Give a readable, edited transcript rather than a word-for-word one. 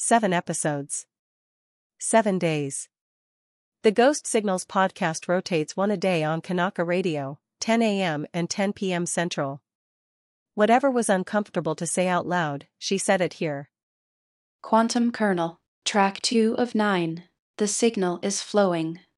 7 episodes. 7 days. The Ghost Signals podcast rotates one a day on Kanaka Radio, 10 a.m. and 10 p.m. Central. Whatever was uncomfortable to say out loud, she said it here. Quantum Kernel, Track 2 of 9. The signal is flowing.